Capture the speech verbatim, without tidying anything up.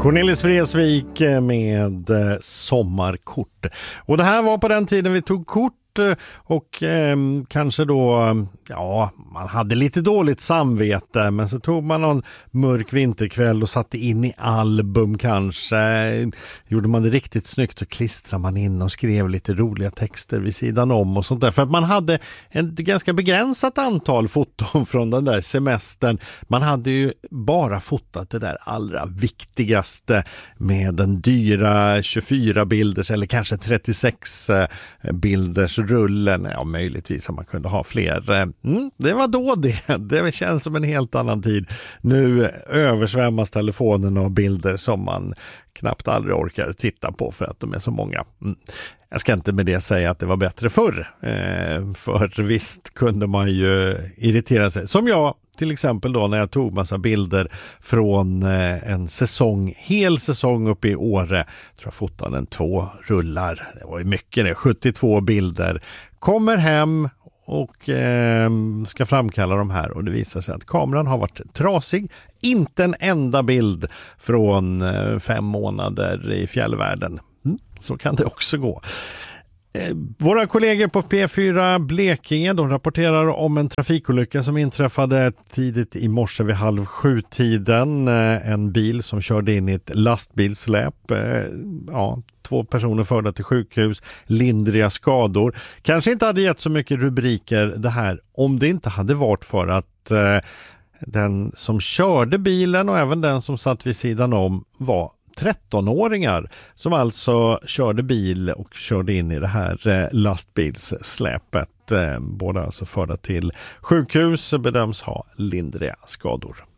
Cornelis Vreeswijk med sommarkort. Och det här var på den tiden vi tog kort och eh, kanske då, ja, man hade lite dåligt samvete, men så tog man någon mörk vinterkväll och satte in i album kanske. Gjorde man det riktigt snyggt så klistrade man in och skrev lite roliga texter vid sidan om och sånt där. För att man hade ett ganska begränsat antal foton från den där semestern. Man hade ju bara fotat det där allra viktigaste med den dyra tjugofyra bilders eller kanske trettiosex bilders rullen. Ja, möjligtvis att man kunde ha fler. Mm, det var då det. Det känns som en helt annan tid. Nu översvämmas telefonen av bilder som man knappt aldrig orkar titta på för att de är så många. Mm. Jag ska inte med det säga att det var bättre förr. Eh, för visst kunde man ju irritera sig. Som jag till exempel då när jag tog massa bilder från eh, en säsong, hel säsong uppe i Åre. Jag tror jag fotade en två rullar. Det var ju mycket det, sjuttiotvå bilder. Kommer hem och eh, ska framkalla de här och det visar sig att kameran har varit trasig. Inte en enda bild från eh, fem månader i fjällvärlden. Mm, så kan det också gå. Våra kollegor på P fyra Blekinge, de rapporterar om en trafikolycka som inträffade tidigt i morse vid halv sju tiden. En bil som körde in i ett lastbilsläp. Ja, två personer förda till sjukhus, lindriga skador. Kanske inte hade gett så mycket rubriker det här om det inte hade varit för att eh, den som körde bilen och även den som satt vid sidan om var trettonåringar som alltså körde bil och körde in i det här lastbilssläpet. Båda alltså förda till sjukhus bedöms ha lindriga skador.